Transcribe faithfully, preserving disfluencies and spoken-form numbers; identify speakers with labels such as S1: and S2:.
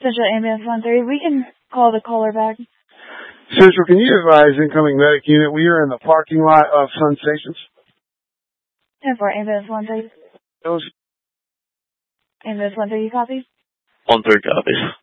S1: Central Ambulance one three, we can call the caller back.
S2: Central, can you advise incoming medic unit? We are in the parking lot of Sun Stations.
S1: ten four, Ambulance one three.
S2: Those
S1: Ambulance one three, you copy?
S3: one three copies.